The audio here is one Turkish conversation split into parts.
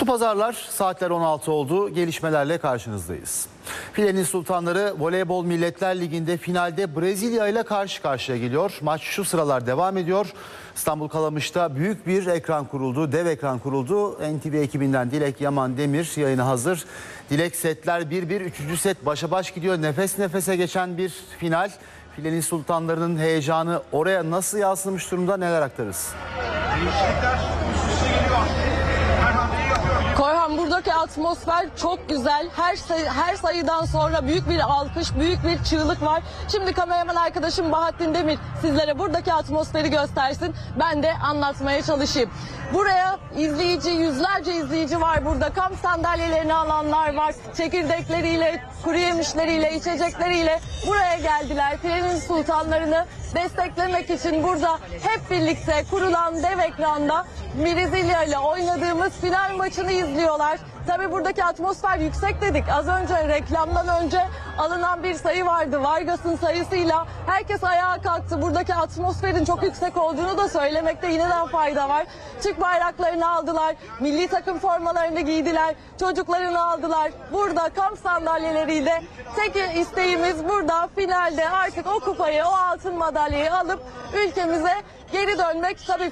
Pazarlar, saatler 16 oldu. Gelişmelerle karşınızdayız. Filenin Sultanları Voleybol Milletler Ligi'nde finalde Brezilya ile karşı karşıya geliyor. Maç şu sıralar devam ediyor. İstanbul Kalamış'ta büyük bir ekran kuruldu, dev ekran kuruldu. NTV ekibinden Dilek Yaman Demir yayına hazır. Dilek, setler 1-1, 3. set başa baş gidiyor. Nefes nefese geçen bir final. Filenin Sultanları'nın heyecanı oraya nasıl yansımış durumda, neler aktarırız? Korhan, buradaki atmosfer çok güzel. Her sayıdan sonra büyük bir alkış, büyük bir çığlık var. Şimdi kameraman arkadaşım Bahattin Demir sizlere buradaki atmosferi göstersin. Ben de anlatmaya çalışayım. Buraya izleyici, yüzlerce izleyici var burada. Kamp sandalyelerini alanlar var. Çekirdekleriyle, kuru yemişleriyle, içecekleriyle buraya geldiler. Filenin Sultanlarını desteklemek için burada hep birlikte kurulan dev ekranda Brezilya ile oynadığımız final maçını izliyorlar. Tabii buradaki atmosfer yüksek dedik. Az önce reklamdan önce alınan bir sayı vardı. Vargas'ın sayısıyla herkes ayağa kalktı. Buradaki atmosferin çok yüksek olduğunu da söylemekte yineden fayda var. Türk bayraklarını aldılar, milli takım formalarını giydiler, çocuklarını aldılar. Burada kamp sandalyeleriyle tek isteğimiz burada finalde artık o kupayı, o altın madalyayı alıp ülkemize geri dönmek. Tabii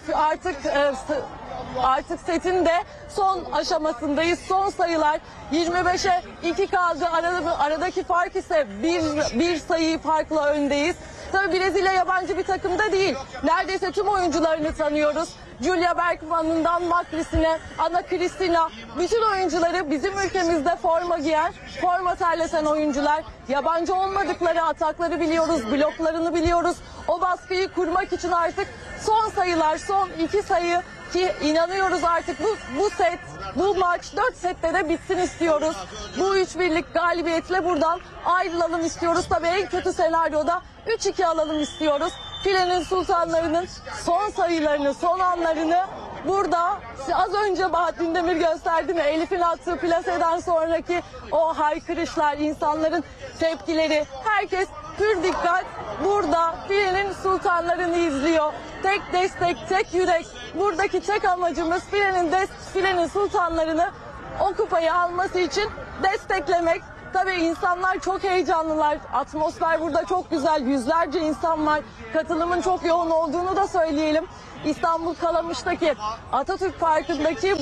artık setin de son aşamasındayız. Son sayılar 25'e 2 kaldı. Aradaki fark ise bir sayı farkla öndeyiz. Tabii Brezilya yabancı bir takım da değil. Neredeyse tüm oyuncularını tanıyoruz. Julia Bergman'ından Makris'ine, Ana Cristina, bütün oyuncuları bizim ülkemizde forma giyen, forma terleten oyuncular. Yabancı olmadıkları atakları biliyoruz, bloklarını biliyoruz. O baskıyı kurmak için artık son sayılar, son 2 sayı ki inanıyoruz artık bu set, bu maç 4 sette de bitsin istiyoruz. Bu 3-1'lik galibiyetle buradan ayrılalım istiyoruz. Tabii en kötü senaryoda 3-2 alalım istiyoruz. Filenin Sultanları'nın son sayılarını, son anlarını burada az önce Bahattin Demir gösterdi mi? Elif'in attığı plaseden sonraki o haykırışlar, insanların tepkileri, herkes pür dikkat burada Filenin Sultanları'nı izliyor. Tek destek, tek yürek. Buradaki tek amacımız Filenin Sultanları'nı o kupayı alması için desteklemek. Tabii insanlar çok heyecanlılar. Atmosfer burada çok güzel. Yüzlerce insan var. Katılımın çok yoğun olduğunu da söyleyelim. İstanbul Kalamış'taki Atatürk Parkı'ndaki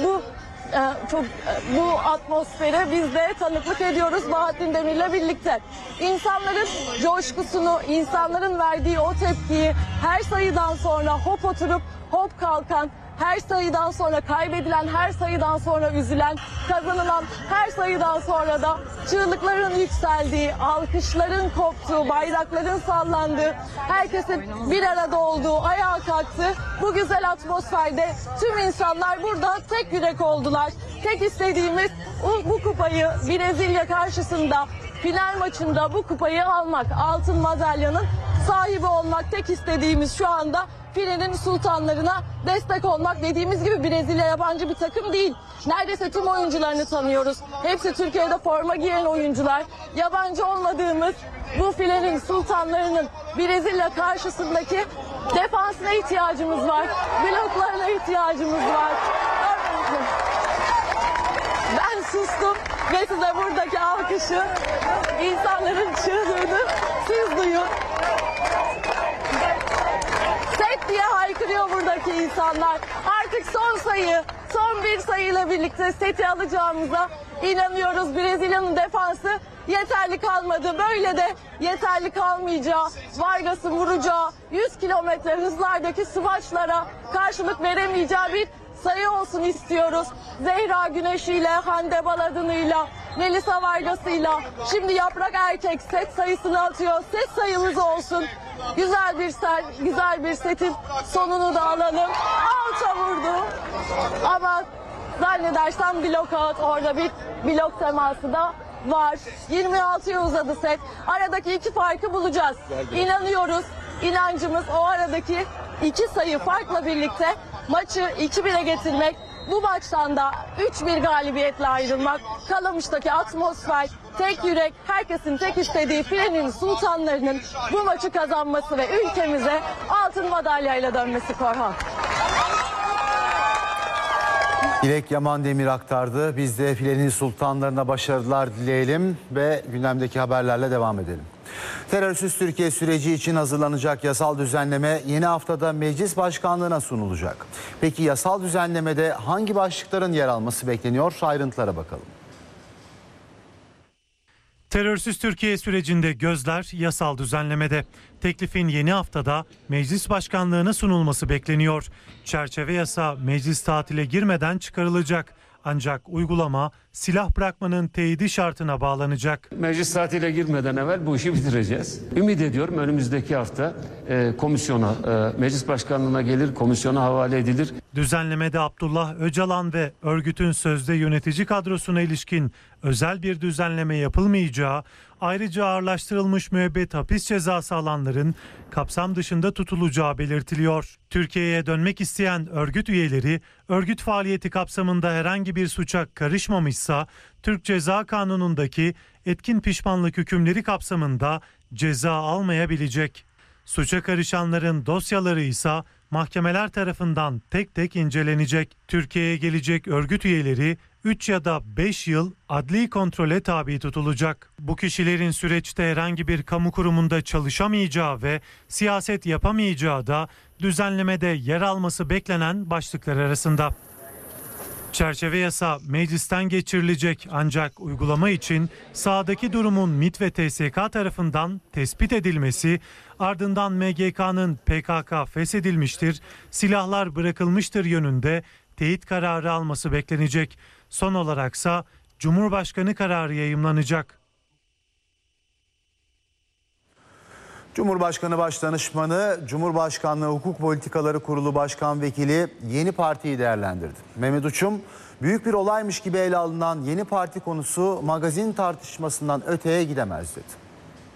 bu atmosfere biz de tanıklık ediyoruz Bahattin Demir'le birlikte. İnsanların coşkusunu, insanların verdiği o tepkiyi, her sayıdan sonra hop oturup hop kalkan, her sayıdan sonra kaybedilen, her sayıdan sonra üzülen, kazanılan her sayıdan sonra da çığlıkların yükseldiği, alkışların koptuğu, bayrakların sallandığı, herkesin bir arada olduğu, ayağa kalktığı bu güzel atmosferde tüm insanlar burada tek yürek oldular. Tek istediğimiz bu kupayı Brezilya karşısında final maçında bu kupayı almak, altın madalyanın sahibi olmak. Tek istediğimiz şu anda Filenin Sultanlarına destek olmak. Dediğimiz gibi Brezilya yabancı bir takım değil. Neredeyse tüm oyuncularını tanıyoruz. Hepsi Türkiye'de forma giyen oyuncular. Yabancı olmadığımız bu Filenin Sultanlarının Brezilya karşısındaki defansına ihtiyacımız var. Bloklarına ihtiyacımız var. Ben sustum ve size buradaki alkışı, insanların çığlığını siz duyun. Set diye haykırıyor buradaki insanlar. Artık son sayı, son bir sayıyla birlikte seti alacağımıza inanıyoruz. Brezilya'nın defansı yeterli kalmadı. Böyle de yeterli kalmayacağı, Vargas'ın vuracağı 100 kilometre hızlardaki smaçlara karşılık veremeyeceği bir sayı olsun istiyoruz. Zehra Güneş'iyle, Hande Baladın'ıyla, Melisa Vargas'ıyla, şimdi Yaprak Erkek set sayısını atıyor. Set sayımız olsun. Güzel bir setin sonunu da alalım. Alça vurdu. Ama zannedersem blok out, orada bir blok teması da var. 26'ya uzadı set. Aradaki 2 farkı bulacağız. İnanıyoruz. İnancımız o aradaki 2 sayı farkla birlikte maçı 2-1'e getirmek. Bu maçtan da 3-1 galibiyetle ayrılmak. Kalamış'taki atmosfer, tek yürek, herkesin tek istediği Filenin Sultanlarının bu maçı kazanması ve ülkemize altın madalyayla dönmesi Korhan. Dilek Yaman Demir aktardı. Biz de filenin sultanlarına başarılar dileyelim ve gündemdeki haberlerle devam edelim. Terörsüz Türkiye süreci için hazırlanacak yasal düzenleme yeni haftada meclis başkanlığına sunulacak. Peki yasal düzenlemede hangi başlıkların yer alması bekleniyor? Ayrıntılara bakalım. Terörsüz Türkiye sürecinde gözler yasal düzenlemede. Teklifin yeni haftada meclis başkanlığına sunulması bekleniyor. Çerçeve yasa meclis tatile girmeden çıkarılacak. Ancak uygulama silah bırakmanın teyidi şartına bağlanacak. Meclis tatile girmeden evvel bu işi bitireceğiz. Ümit ediyorum önümüzdeki hafta komisyona, meclis başkanlığına gelir, komisyona havale edilir. Düzenlemede Abdullah Öcalan ve örgütün sözde yönetici kadrosuna ilişkin özel bir düzenleme yapılmayacağı, ayrıca ağırlaştırılmış müebbet hapis cezası alanların kapsam dışında tutulacağı belirtiliyor. Türkiye'ye dönmek isteyen örgüt üyeleri, örgüt faaliyeti kapsamında herhangi bir suça karışmamışsa, Türk Ceza Kanunu'ndaki etkin pişmanlık hükümleri kapsamında ceza almayabilecek. Suça karışanların dosyaları ise mahkemeler tarafından tek tek incelenecek. Türkiye'ye gelecek örgüt üyeleri 3 ya da 5 yıl adli kontrole tabi tutulacak. Bu kişilerin süreçte herhangi bir kamu kurumunda çalışamayacağı ve siyaset yapamayacağı da düzenlemede yer alması beklenen başlıklar arasında. Çerçeve yasa meclisten geçirilecek ancak uygulama için sahadaki durumun MİT ve TSK tarafından tespit edilmesi, ardından MGK'nın PKK feshedilmiştir, silahlar bırakılmıştır yönünde teyit kararı alması beklenecek. Son olaraksa Cumhurbaşkanı kararı yayımlanacak. Cumhurbaşkanı Başdanışmanı, Cumhurbaşkanlığı Hukuk Politikaları Kurulu Başkan Vekili yeni partiyi değerlendirdi. Mehmet Uçum, büyük bir olaymış gibi ele alınan yeni parti konusu magazin tartışmasından öteye gidemez dedi.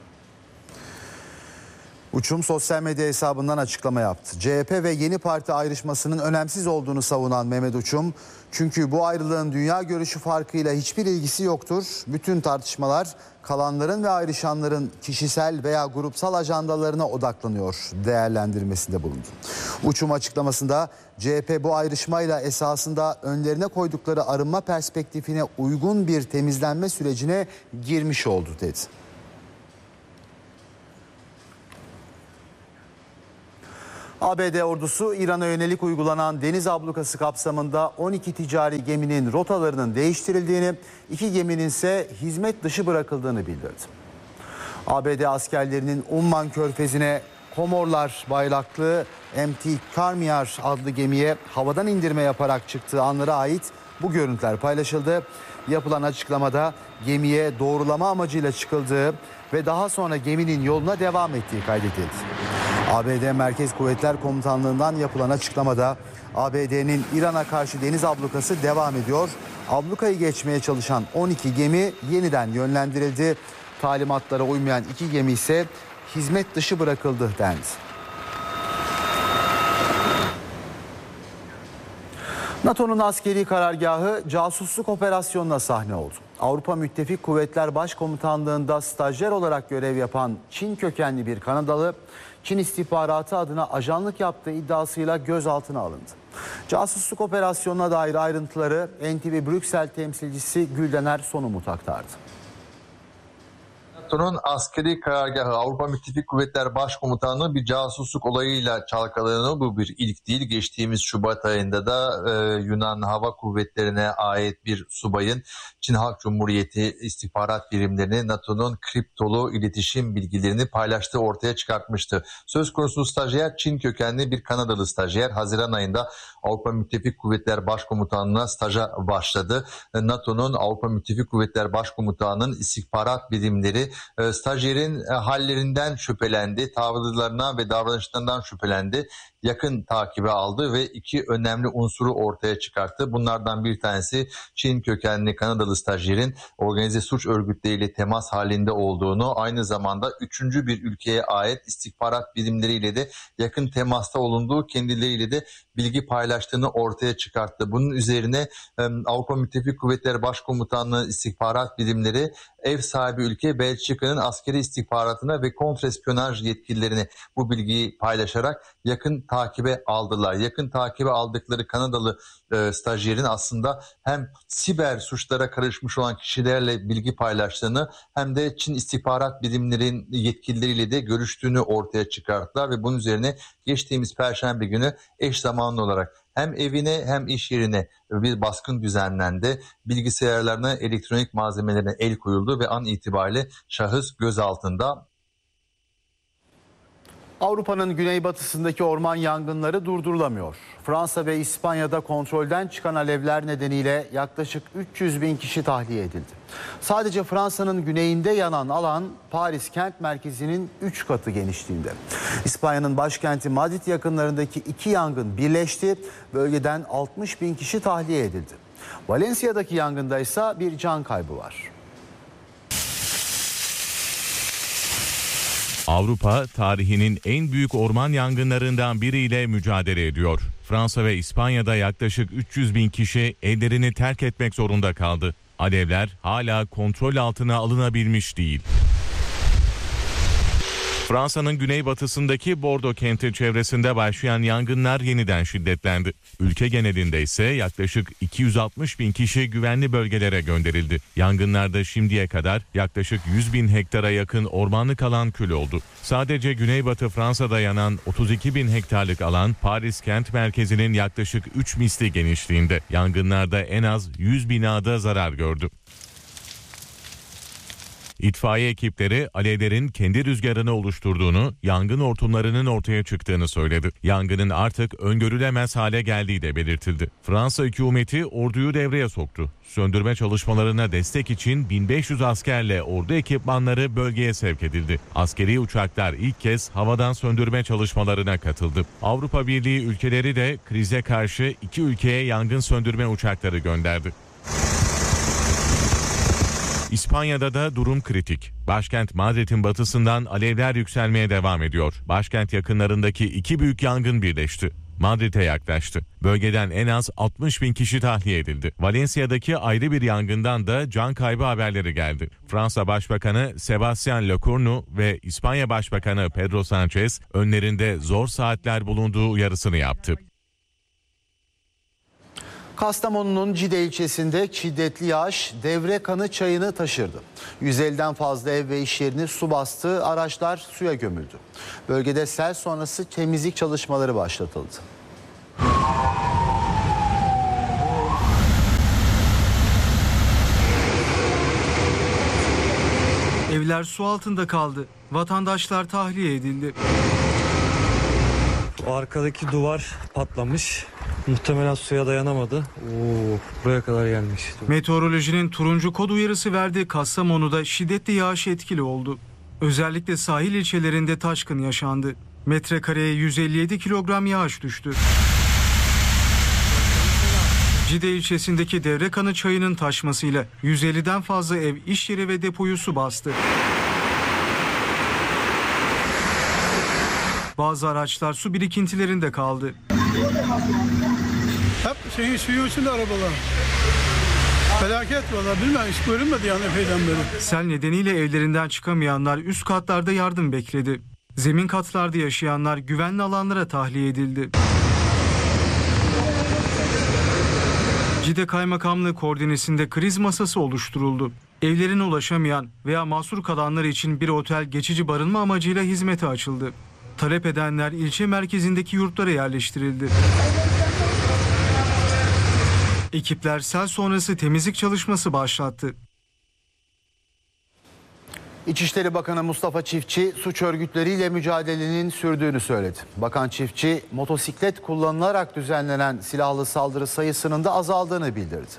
Uçum sosyal medya hesabından açıklama yaptı. CHP ve yeni parti ayrışmasının önemsiz olduğunu savunan Mehmet Uçum, çünkü bu ayrılığın dünya görüşü farkıyla hiçbir ilgisi yoktur. Bütün tartışmalar kalanların ve ayrışanların kişisel veya grupsal ajandalarına odaklanıyor değerlendirmesinde bulundu. Uçum açıklamasında CHP bu ayrışmayla esasında önlerine koydukları arınma perspektifine uygun bir temizlenme sürecine girmiş oldu dedi. ABD ordusu İran'a yönelik uygulanan deniz ablukası kapsamında 12 ticari geminin rotalarının değiştirildiğini, 2 geminin ise hizmet dışı bırakıldığını bildirdi. ABD askerlerinin Umman Körfezi'ne Komorlar bayraklı MT Karmiyar adlı gemiye havadan indirme yaparak çıktığı anlara ait bu görüntüler paylaşıldı. Yapılan açıklamada gemiye doğrulama amacıyla çıkıldığı ve daha sonra geminin yoluna devam ettiği kaydedildi. ABD Merkez Kuvvetler Komutanlığı'ndan yapılan açıklamada ABD'nin İran'a karşı deniz ablukası devam ediyor. Ablukayı geçmeye çalışan 12 gemi yeniden yönlendirildi. Talimatlara uymayan 2 gemi ise hizmet dışı bırakıldı dendi. NATO'nun askeri karargahı casusluk operasyonuna sahne oldu. Avrupa Müttefik Kuvvetler Başkomutanlığı'nda stajyer olarak görev yapan Çin kökenli bir Kanadalı, Çin istihbaratı adına ajanlık yaptığı iddiasıyla gözaltına alındı. Casusluk operasyonuna dair ayrıntıları NTV Brüksel temsilcisi Güldener Sonumut aktardı. NATO'nun askeri karargahı Avrupa Müttefik Kuvvetler Başkomutanlığı bir casusluk olayıyla çalkalanıyor. Bu bir ilk değil. Geçtiğimiz Şubat ayında da Yunan Hava Kuvvetleri'ne ait bir subayın Çin Halk Cumhuriyeti istihbarat birimlerini NATO'nun kriptolu iletişim bilgilerini paylaştığı ortaya çıkartmıştı. Söz konusu stajyer Çin kökenli bir Kanadalı stajyer. Haziran ayında Avrupa Müttefik Kuvvetler Başkomutanlığı'na staja başladı. NATO'nun Avrupa Müttefik Kuvvetler Başkomutanlığı'nın istihbarat birimleri stajyerin hallerinden şüphelendi, tavırlarına ve davranışlarından şüphelendi. Yakın takibe aldı ve 2 önemli unsuru ortaya çıkarttı. Bunlardan bir tanesi Çin kökenli Kanadalı stajyerin organize suç örgütleriyle temas halinde olduğunu, aynı zamanda 3. bir ülkeye ait istihbarat birimleriyle de yakın temasta olunduğu, kendileriyle de bilgi paylaştığını ortaya çıkarttı. Bunun üzerine Avrupa Müttefik Kuvvetler Başkomutanlığı istihbarat birimleri ev sahibi ülke Belçika'nın askeri istihbaratına ve kontrespiyonaj yetkililerine bu bilgiyi paylaşarak yakın takibe aldılar. Yakın takibe aldıkları Kanadalı stajyerin aslında hem siber suçlara karışmış olan kişilerle bilgi paylaştığını hem de Çin istihbarat birimlerin yetkilileriyle de görüştüğünü ortaya çıkarttılar ve bunun üzerine geçtiğimiz Perşembe günü eş zamanlı olarak hem evine hem iş yerine bir baskın düzenlendi. Bilgisayarlarına, elektronik malzemelerine el koyuldu ve an itibariyle şahıs gözaltında. Avrupa'nın güneybatısındaki orman yangınları durdurulamıyor. Fransa ve İspanya'da kontrolden çıkan alevler nedeniyle yaklaşık 300 bin kişi tahliye edildi. Sadece Fransa'nın güneyinde yanan alan Paris kent merkezinin 3 katı genişliğinde. İspanya'nın başkenti Madrid yakınlarındaki 2 yangın birleşti. Bölgeden 60 bin kişi tahliye edildi. Valencia'daki yangında ise bir can kaybı var. Avrupa tarihinin en büyük orman yangınlarından biriyle mücadele ediyor. Fransa ve İspanya'da yaklaşık 300 bin kişi evlerini terk etmek zorunda kaldı. Alevler hala kontrol altına alınabilmiş değil. Fransa'nın güneybatısındaki Bordeaux kenti çevresinde başlayan yangınlar yeniden şiddetlendi. Ülke genelinde ise yaklaşık 260 bin kişi güvenli bölgelere gönderildi. Yangınlarda şimdiye kadar yaklaşık 100 bin hektara yakın ormanlık alan kül oldu. Sadece güneybatı Fransa'da yanan 32 bin hektarlık alan Paris kent merkezinin yaklaşık 3 misli genişliğinde. Yangınlarda en az 100 binada zarar gördü. İtfaiye ekipleri alevlerin kendi rüzgarını oluşturduğunu, yangın hortumlarının ortaya çıktığını söyledi. Yangının artık öngörülemez hale geldiği de belirtildi. Fransa hükümeti orduyu devreye soktu. Söndürme çalışmalarına destek için 1500 askerle ordu ekipmanları bölgeye sevk edildi. Askeri uçaklar ilk kez havadan söndürme çalışmalarına katıldı. Avrupa Birliği ülkeleri de krize karşı 2 ülkeye yangın söndürme uçakları gönderdi. İspanya'da da durum kritik. Başkent Madrid'in batısından alevler yükselmeye devam ediyor. Başkent yakınlarındaki 2 büyük yangın birleşti. Madrid'e yaklaştı. Bölgeden en az 60 bin kişi tahliye edildi. Valencia'daki ayrı bir yangından da can kaybı haberleri geldi. Fransa Başbakanı Sebastián Lecornu ve İspanya Başbakanı Pedro Sánchez önlerinde zor saatler bulunduğu uyarısını yaptı. Kastamonu'nun Cide ilçesinde şiddetli yağış Devrekanı çayını taşırdı. 150'den fazla ev ve iş yerini su bastı, araçlar suya gömüldü. Bölgede sel sonrası temizlik çalışmaları başlatıldı. Evler su altında kaldı. Vatandaşlar tahliye edildi. O arkadaki duvar patlamış. Muhtemelen suya dayanamadı. Buraya kadar gelmiş. Meteorolojinin turuncu kod uyarısı verdiği Kastamonu'da şiddetli yağış etkili oldu. Özellikle sahil ilçelerinde taşkın yaşandı. Metrekareye 157 kilogram yağış düştü. Cide ilçesindeki Devrekanı çayının taşmasıyla 150'den fazla ev, iş yeri ve depoyu su bastı. Bazı araçlar su birikintilerinde kaldı. Hep suyun içinde arabalar. Felaket valla, bilmem, hiç görünmedi yani epeyden beri. Sel nedeniyle evlerinden çıkamayanlar üst katlarda yardım bekledi. Zemin katlarda yaşayanlar güvenli alanlara tahliye edildi. Cide Kaymakamlığı koordinesinde kriz masası oluşturuldu. Evlerine ulaşamayan veya mahsur kalanlar için bir otel geçici barınma amacıyla hizmete açıldı. Talep edenler ilçe merkezindeki yurtlara yerleştirildi. Ekipler sel sonrası temizlik çalışması başlattı. İçişleri Bakanı Mustafa Çiftçi suç örgütleriyle mücadelenin sürdüğünü söyledi. Bakan Çiftçi motosiklet kullanılarak düzenlenen silahlı saldırı sayısının da azaldığını bildirdi.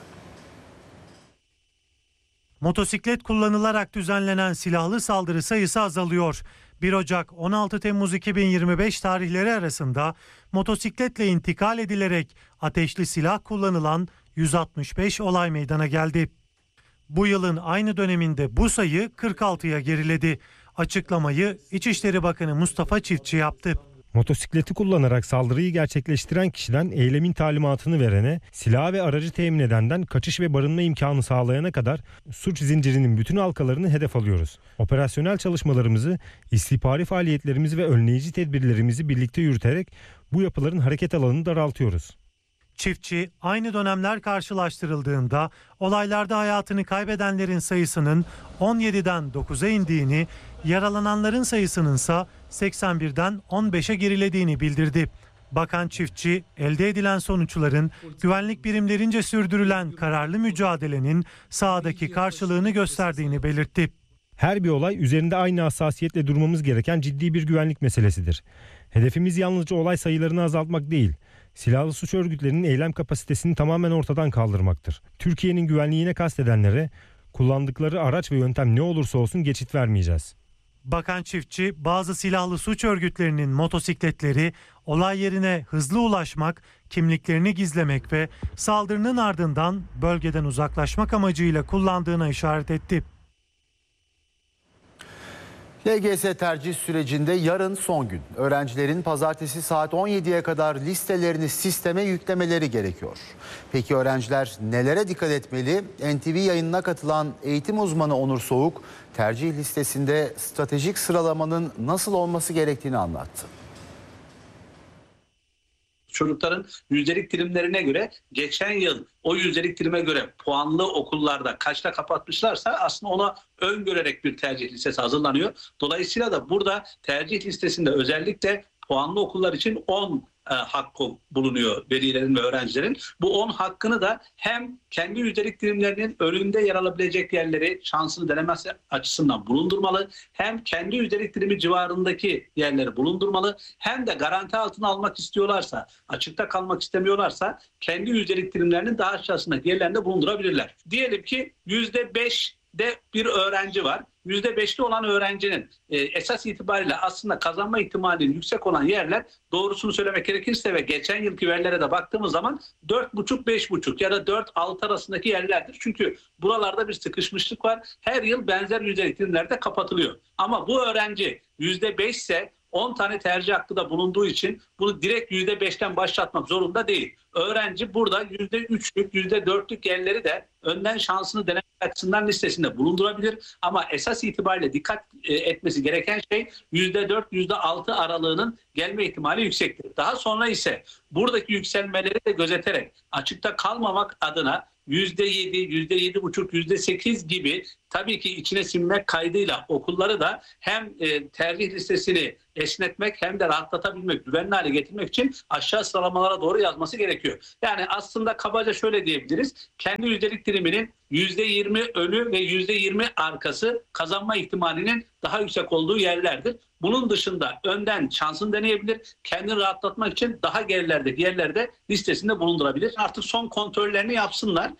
Motosiklet kullanılarak düzenlenen silahlı saldırı sayısı azalıyor. 1 Ocak 16 Temmuz 2025 tarihleri arasında motosikletle intikal edilerek ateşli silah kullanılan 165 olay meydana geldi. Bu yılın aynı döneminde bu sayı 46'ya geriledi. Açıklamayı İçişleri Bakanı Mustafa Çiftçi yaptı. Motosikleti kullanarak saldırıyı gerçekleştiren kişiden eylemin talimatını verene, silah ve aracı temin edenden kaçış ve barınma imkanı sağlayana kadar suç zincirinin bütün halkalarını hedef alıyoruz. Operasyonel çalışmalarımızı, istihbari faaliyetlerimizi ve önleyici tedbirlerimizi birlikte yürüterek bu yapıların hareket alanını daraltıyoruz. Çiftçi aynı dönemler karşılaştırıldığında olaylarda hayatını kaybedenlerin sayısının 17'den 9'a indiğini, yaralananların sayısının ise 81'den 15'e gerilediğini bildirdi. Bakan Çiftçi, elde edilen sonuçların güvenlik birimlerince sürdürülen kararlı mücadelenin sahadaki karşılığını gösterdiğini belirtti. Her bir olay üzerinde aynı hassasiyetle durmamız gereken ciddi bir güvenlik meselesidir. Hedefimiz yalnızca olay sayılarını azaltmak değil, silahlı suç örgütlerinin eylem kapasitesini tamamen ortadan kaldırmaktır. Türkiye'nin güvenliğine kastedenlere kullandıkları araç ve yöntem ne olursa olsun geçit vermeyeceğiz. Bakan Çiftçi, bazı silahlı suç örgütlerinin motosikletleri olay yerine hızlı ulaşmak, kimliklerini gizlemek ve saldırının ardından bölgeden uzaklaşmak amacıyla kullandığına işaret etti. LGS tercih sürecinde yarın son gün. Öğrencilerin pazartesi saat 17'ye kadar listelerini sisteme yüklemeleri gerekiyor. Peki öğrenciler nelere dikkat etmeli? NTV yayınına katılan eğitim uzmanı Onur Soğuk, tercih listesinde stratejik sıralamanın nasıl olması gerektiğini anlattı. Çocukların yüzdelik dilimlerine göre geçen yıl o yüzdelik dilime göre puanlı okullarda kaçta kapatmışlarsa aslında ona öngörerek bir tercih listesi hazırlanıyor. Dolayısıyla da burada tercih listesinde özellikle puanlı okullar için 10 hakkı bulunuyor velilerin ve öğrencilerin. Bu 10 hakkını da hem kendi yüzdelik dilimlerinin önünde yer alabilecek yerleri şansını denemesi açısından bulundurmalı, hem kendi yüzdelik dilimi civarındaki yerleri bulundurmalı, hem de garanti altına almak istiyorlarsa, açıkta kalmak istemiyorlarsa kendi yüzdelik dilimlerinin daha aşağısındaki yerlerinde bulundurabilirler. Diyelim ki %5'de bir öğrenci var. %5'li olan öğrencinin esas itibariyle aslında kazanma ihtimalinin yüksek olan yerler, doğrusunu söylemek gerekirse ve geçen yılki verilere de baktığımız zaman 4,5-5,5 ya da 4-6 arasındaki yerlerdir. Çünkü buralarda bir sıkışmışlık var. Her yıl benzer yüzdelik dilimlerde kapatılıyor. Ama bu öğrenci %5 ise 10 tane tercih hakkı da bulunduğu için bunu direkt %5'ten başlatmak zorunda değil. Öğrenci burada %3'lük, %4'lük yerleri de önden şansını denemek açısından listesinde bulundurabilir. Ama esas itibariyle dikkat etmesi gereken şey %4, %6 aralığının gelme ihtimali yüksektir. Daha sonra ise buradaki yükselmeleri de gözeterek açıkta kalmamak adına %7, %7,5, %8 gibi tabii ki içine sinmek kaydıyla okulları da hem tercih listesini esnetmek hem de rahatlatabilmek, güvenli hale getirmek için aşağı sıralamalara doğru yazması gerekiyor. Yani aslında kabaca şöyle diyebiliriz. Kendi yüzdelik diliminin %20 önü ve %20 arkası kazanma ihtimalinin daha yüksek olduğu yerlerdir. Bunun dışında önden şansını deneyebilir. Kendini rahatlatmak için daha gerilerdeki yerlerde listesinde bulundurabilir. Artık son kontrollerini yapsınlar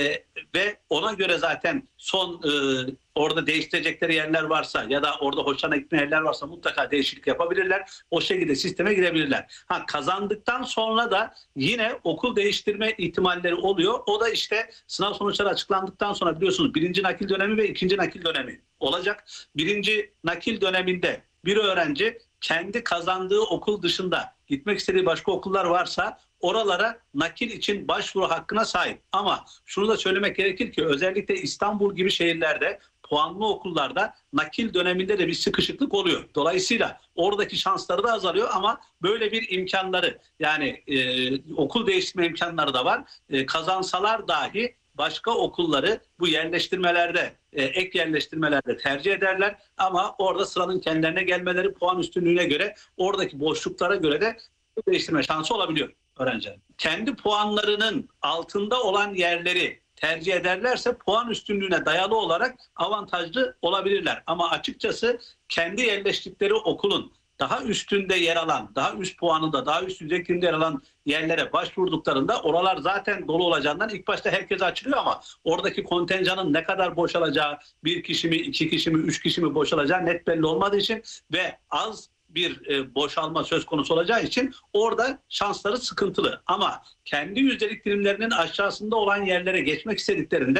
ve ona göre zaten son orada değiştirecekleri yerler varsa ya da orada hoşlarına gitmeyen yerler varsa mutlaka değişiklik yapabilirler. O şekilde sisteme girebilirler. Kazandıktan sonra da yine okul değiştirme ihtimalleri oluyor. O da işte sınav sonuçları açıklandıktan sonra biliyorsunuz birinci nakil dönemi ve ikinci nakil dönemi olacak. Birinci nakil döneminde bir öğrenci kendi kazandığı okul dışında gitmek istediği başka okullar varsa oralara nakil için başvuru hakkına sahip. Ama şunu da söylemek gerekir ki özellikle İstanbul gibi şehirlerde puanlı okullarda nakil döneminde de bir sıkışıklık oluyor. Dolayısıyla oradaki şansları da azalıyor ama böyle bir imkanları yani okul değiştirme imkanları da var. Kazansalar dahi başka okulları bu yerleştirmelerde, ek yerleştirmelerde tercih ederler. Ama orada sıranın kendilerine gelmeleri puan üstünlüğüne göre oradaki boşluklara göre de değiştirme şansı olabiliyor öğrencilerin. Kendi puanlarının altında olan yerleri tercih ederlerse puan üstünlüğüne dayalı olarak avantajlı olabilirler. Ama açıkçası kendi yerleştikleri okulun daha üstünde yer alan, daha üst puanında, daha üst yüzdekinde yer alan yerlere başvurduklarında oralar zaten dolu olacağından ilk başta herkese açılıyor ama oradaki kontenjanın ne kadar boşalacağı, bir kişi mi, iki kişi mi, üç kişi mi boşalacağı net belli olmadığı için ve az bir boşalma söz konusu olacağı için orada şansları sıkıntılı. Ama kendi yüzdelik dilimlerinin aşağısında olan yerlere geçmek istediklerinde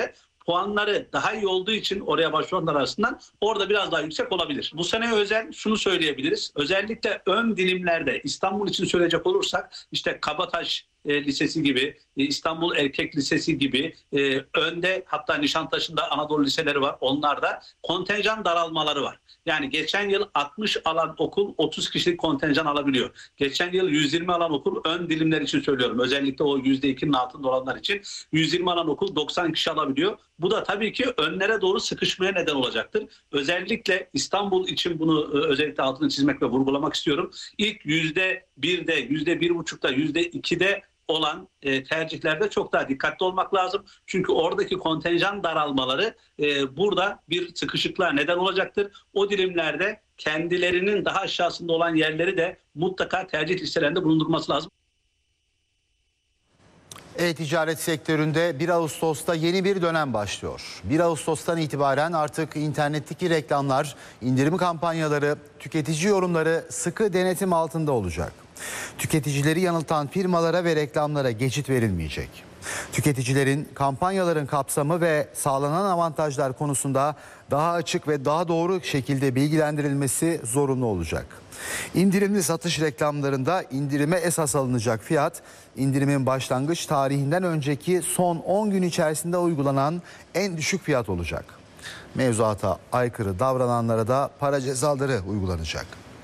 puanları daha iyi olduğu için oraya başvuranlar arasından orada biraz daha yüksek olabilir. Bu sene özel şunu söyleyebiliriz. Özellikle ön dilimlerde İstanbul için söyleyecek olursak işte Kabataş Lisesi gibi, İstanbul Erkek Lisesi gibi önde, hatta Nişantaşı'nda Anadolu liseleri var. Onlarda kontenjan daralmaları var. Yani geçen yıl 60 alan okul 30 kişilik kontenjan alabiliyor. Geçen yıl 120 alan okul, ön dilimler için söylüyorum, özellikle o %2'nin altında olanlar için 120 alan okul 90 kişi alabiliyor. Bu da tabii ki önlere doğru sıkışmaya neden olacaktır. Özellikle İstanbul için bunu özellikle altını çizmek ve vurgulamak istiyorum. İlk %1'de, %1,5'da, %2'de olan tercihlerde çok daha dikkatli olmak lazım. Çünkü oradaki kontenjan daralmaları burada bir sıkışıklığa neden olacaktır. O dilimlerde kendilerinin daha aşağısında olan yerleri de mutlaka tercih listelerinde bulundurması lazım. E-ticaret sektöründe 1 Ağustos'ta yeni bir dönem başlıyor. 1 Ağustos'tan itibaren artık internetteki reklamlar, indirim kampanyaları, tüketici yorumları sıkı denetim altında olacak. Tüketicileri yanıltan firmalara ve reklamlara geçit verilmeyecek. Tüketicilerin kampanyaların kapsamı ve sağlanan avantajlar konusunda daha açık ve daha doğru şekilde bilgilendirilmesi zorunlu olacak. İndirimli satış reklamlarında indirime esas alınacak fiyat, indirimin başlangıç tarihinden önceki son 10 gün içerisinde uygulanan en düşük fiyat olacak. Mevzuata aykırı davrananlara da para cezaları uygulanacak.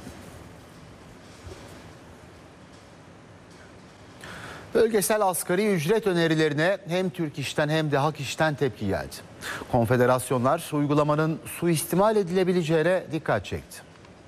Bölgesel asgari ücret önerilerine hem Türk İş'ten hem de Hak İş'ten tepki geldi. Konfederasyonlar uygulamanın suistimal edilebileceğine dikkat çekti.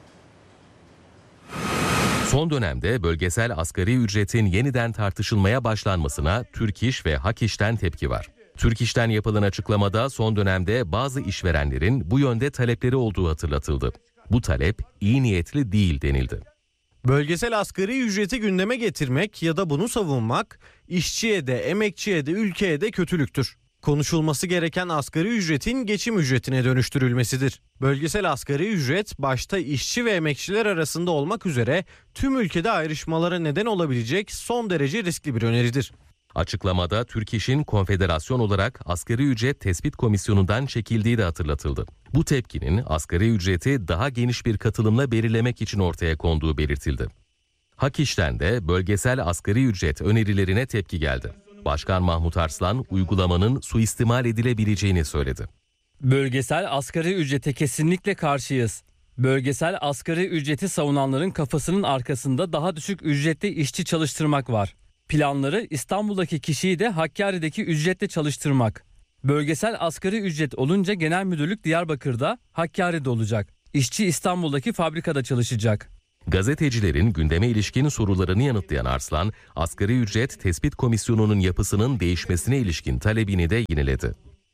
Son dönemde bölgesel asgari ücretin yeniden tartışılmaya başlanmasına Türk İş ve Hak İş'ten tepki var. Türk İş'ten yapılan açıklamada son dönemde bazı işverenlerin bu yönde talepleri olduğu hatırlatıldı. Bu talep iyi niyetli değil denildi. Bölgesel asgari ücreti gündeme getirmek ya da bunu savunmak işçiye de, emekçiye de, ülkeye de kötülüktür. Konuşulması gereken asgari ücretin geçim ücretine dönüştürülmesidir. Bölgesel asgari ücret başta işçi ve emekçiler arasında olmak üzere tüm ülkede ayrışmalara neden olabilecek son derece riskli bir öneridir. Açıklamada Türk İş'in konfederasyon olarak asgari ücret tespit komisyonundan çekildiği de hatırlatıldı. Bu tepkinin asgari ücreti daha geniş bir katılımla belirlemek için ortaya konduğu belirtildi. Hak İş'ten de bölgesel asgari ücret önerilerine tepki geldi. Başkan Mahmut Arslan uygulamanın suistimal edilebileceğini söyledi. Bölgesel asgari ücrete kesinlikle karşıyız. Bölgesel asgari ücreti savunanların kafasının arkasında daha düşük ücretli işçi çalıştırmak var. Planları İstanbul'daki kişiyi de Hakkari'deki ücretle çalıştırmak. Bölgesel asgari ücret olunca genel müdürlük Diyarbakır'da, Hakkari'de olacak. İşçi İstanbul'daki fabrikada çalışacak. Gazetecilerin gündeme ilişkin sorularını yanıtlayan Arslan, asgari ücret tespit komisyonunun yapısının değişmesine ilişkin talebini de yineledi.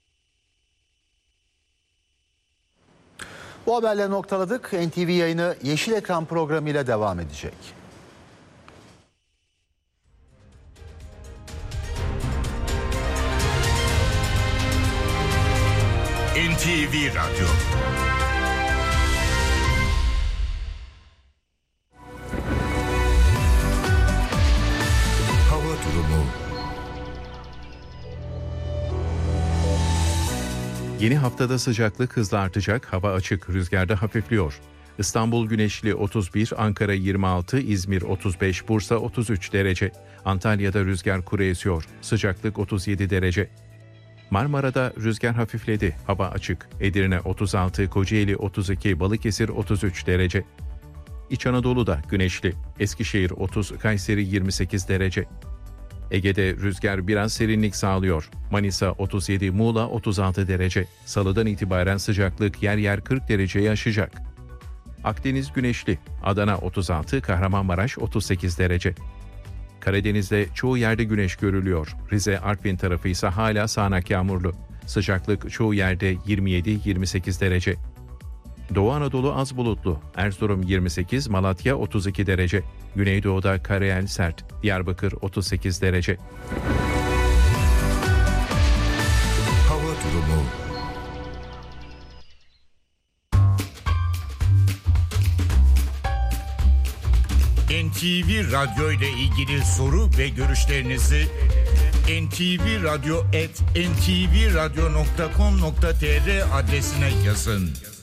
Bu haberle noktaladık. NTV yayını Yeşil Ekran programıyla devam edecek. NTV Radyo. Hava durumu. Yeni haftada sıcaklık hızla artacak, hava açık, rüzgarda hafifliyor. İstanbul güneşli 31, Ankara 26, İzmir 35, Bursa 33 derece. Antalya'da rüzgar kuru esiyor, sıcaklık 37 derece. Marmara'da rüzgar hafifledi, hava açık. Edirne 36, Kocaeli 32, Balıkesir 33 derece. İç Anadolu'da güneşli, Eskişehir 30, Kayseri 28 derece. Ege'de rüzgar biraz serinlik sağlıyor. Manisa 37, Muğla 36 derece. Salıdan itibaren sıcaklık yer yer 40 dereceyi aşacak. Akdeniz güneşli, Adana 36, Kahramanmaraş 38 derece. Karadeniz'de çoğu yerde güneş görülüyor. Rize, Artvin tarafı ise hala sağanak yağmurlu. Sıcaklık çoğu yerde 27-28 derece. Doğu Anadolu az bulutlu. Erzurum 28, Malatya 32 derece. Güneydoğu'da karayel sert. Diyarbakır 38 derece. Hava durumu. NTV Radyo ile ilgili soru ve görüşlerinizi ntvradio@ntvradio.com.tr adresine yazın.